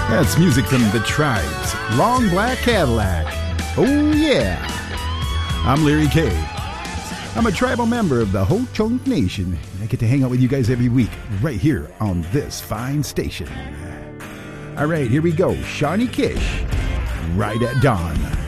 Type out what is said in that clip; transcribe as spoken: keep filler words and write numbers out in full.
That's music from The Tribes, Long Black Cadillac. Oh, yeah. I'm Larry K. I'm a tribal member of the Ho-Chunk Nation. I get to hang out with you guys every week right here on this fine station. All right, here we go. Shawnee Kish, Right at Dawn.